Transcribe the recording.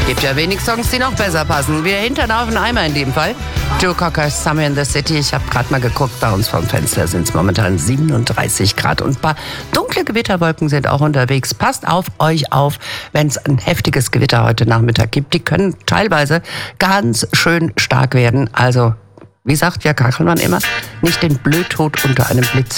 Gibt ja wenig Songs, die noch besser passen. Wir hintern auf den Eimer in dem Fall. Joe Cocker, Summer in the City. Ich habe gerade mal geguckt, bei uns vom Fenster sind es momentan 37 Grad und ein paar dunkle Gewitterwolken sind auch unterwegs. Passt auf euch auf, wenn es ein heftiges Gewitter heute Nachmittag gibt. Die können teilweise ganz schön stark werden. Also, wie sagt ja Kachelmann immer, nicht den Blödtod unter einem Blitz